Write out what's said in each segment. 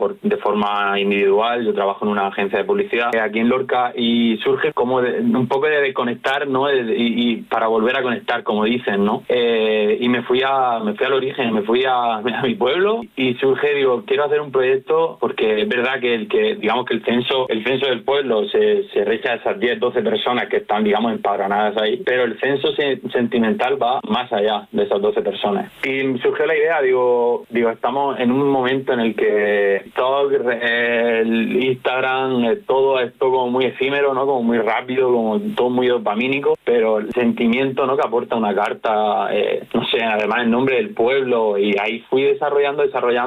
de forma individual. Yo trabajo en una agencia de publicidad aquí en Lorca y surge como un poco de desconectar, ¿no? Y para volver a conectar, como dicen, ¿no? Y me fui al origen, me fui a mi pueblo y surge, digo, quiero hacer un proyecto porque es verdad que digamos que el censo del pueblo se recha a esas 10, 12 personas que están, digamos, empadronadas ahí, pero el censo sentimental va más allá de esas 12 personas. Y surgió la idea, digo, estamos en un momento en el que todo el Instagram, todo esto como muy efímero, ¿no? Como muy rápido, como todo muy dopamínico, pero el sentimiento, ¿no? Que aporta una carta, no sé, además el nombre del pueblo, y ahí fui desarrollando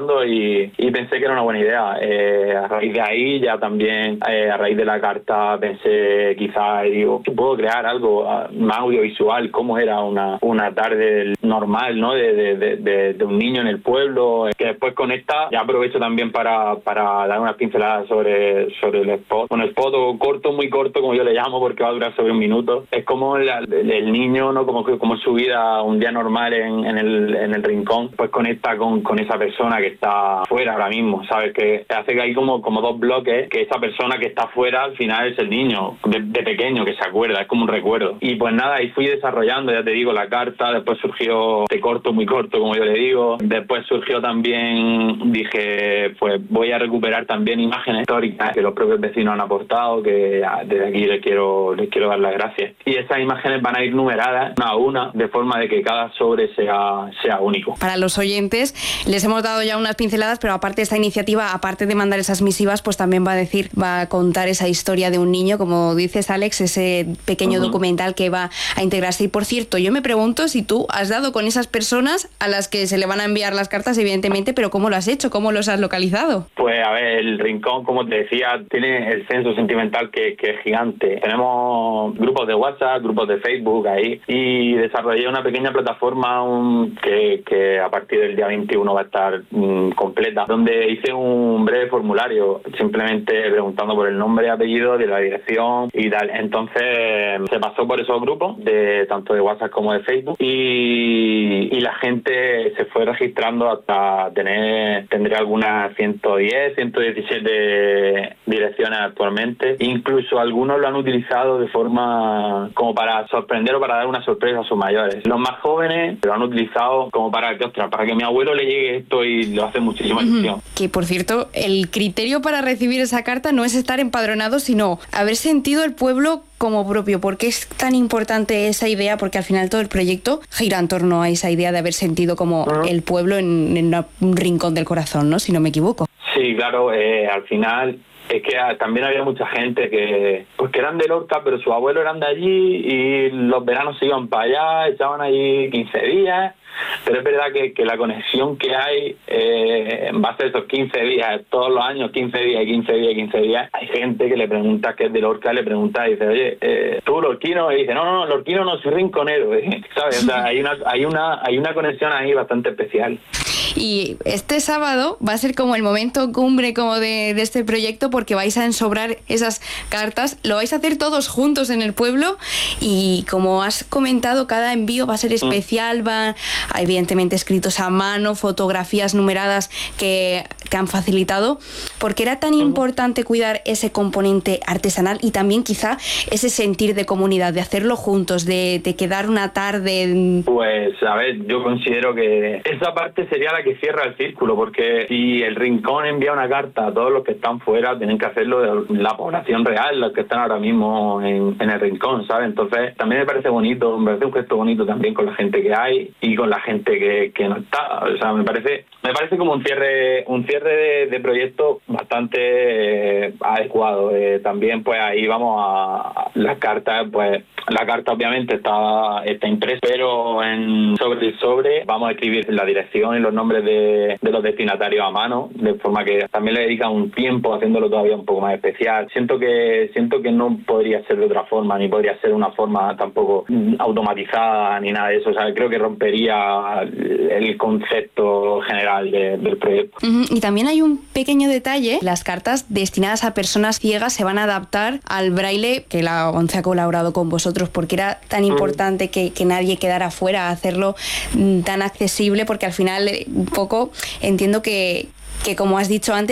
y pensé que era una buena idea. A raíz de ahí ya también, a raíz de la carta pensé quizás, digo, puedo crear algo más audiovisual, cómo era una tarde normal, ¿no? De un niño en el pueblo, que después conecta. Ya aprovecho también para dar unas pinceladas sobre el spot. Un spot corto, muy corto, como yo le llamo, porque va a durar sobre un minuto. Es como el niño, ¿no? Como su vida un día normal en el rincón, pues conecta con esa persona que está fuera ahora mismo, ¿sabes? Que hace que hay como dos bloques, que esa persona que está fuera al final es el niño de pequeño que se acuerda, es como un recuerdo. Y pues nada, ahí fui desarrollando, ya te digo, la carta. Después surgió de corto, muy corto, como yo le digo. Después surgió también, dije, pues voy a recuperar también imágenes históricas que los propios vecinos han aportado, que desde aquí les quiero dar las gracias. Y esas imágenes van a ir numeradas una a una, de forma de que cada sobre sea único. Para los oyentes, les hemos dado ya unas pinceladas, pero aparte esta iniciativa, aparte de mandar esas misivas, pues también va a contar esa historia de un niño, como dices, Alex, ese pequeño documental que va a integrarse. Y por cierto, yo me pregunto si tú has dado con esas personas a las que se le van a enviar las cartas, evidentemente, pero ¿cómo lo has hecho? ¿Cómo los has localizado? Pues a ver, el rincón, como te decía, tiene el censo sentimental que es gigante. Tenemos grupos de WhatsApp, grupos de Facebook ahí, y desarrollé una pequeña plataforma que a partir del día 21 va a estar completa, donde hice un breve formulario, simplemente preguntando por el nombre y apellido, de la dirección y tal. Entonces se pasó por esos grupos, tanto de WhatsApp como de Facebook, y la gente se fue registrando hasta tendría algunas 110, 117 direcciones actualmente. Incluso algunos lo han utilizado de forma como para sorprender o para dar una sorpresa a sus mayores. Los más jóvenes lo han utilizado como para que mi abuelo le llegue esto, y lo hace muchísima ilusión. Que, por cierto, el criterio para recibir esa carta no es estar empadronado, sino haber sentido el pueblo como propio. ¿Por qué es tan importante esa idea? Porque al final todo el proyecto gira en torno a esa idea de haber sentido como el pueblo en un rincón del corazón, ¿no? Si no me equivoco. Sí, claro, al final es que también había mucha gente que eran de Lorca, pero sus abuelos eran de allí, y los veranos se iban para allá, estaban allí 15 días. Pero es verdad que la conexión que hay en base a esos 15 días, todos los años, 15 días, 15 días, 15 días, hay gente que le pregunta, que es de Lorca, le pregunta y dice, oye, ¿tú lorquino? Y dice, no, lorquino no, soy rinconero, ¿sabes? O sea, hay una conexión ahí bastante especial. Y este sábado va a ser como el momento cumbre como de este proyecto, porque vais a ensobrar esas cartas, lo vais a hacer todos juntos en el pueblo, y como has comentado, cada envío va a ser especial, va evidentemente escritos a mano, fotografías numeradas que han facilitado. Porque era tan importante cuidar ese componente artesanal y también quizá ese sentir de comunidad, de hacerlo juntos, de quedar una tarde. Pues a ver, yo considero que esa parte sería la que cierra el círculo, porque si el rincón envía una carta a todos los que están fuera, tienen que hacerlo de la población real, los que están ahora mismo en el rincón, ¿sabes? Entonces también me parece bonito, me parece un gesto bonito también con la gente que hay y con la gente que no está. O sea, me parece como un cierre de proyecto bastante adecuado. También pues ahí vamos a las cartas, pues la carta obviamente está impresa, pero sobre el sobre vamos a escribir la dirección y los nombres de los destinatarios a mano, de forma que también le dedican un tiempo haciéndolo todavía un poco más especial. Siento que no podría ser de otra forma, ni podría ser una forma tampoco automatizada ni nada de eso. O sea, creo que rompería el concepto general del proyecto. Y también hay un pequeño detalle: las cartas destinadas a personas ciegas se van a adaptar al braille, que la ONCE ha colaborado con vosotros, porque era tan importante que nadie quedara fuera, hacerlo tan accesible, porque al final un poco entiendo que como has dicho antes,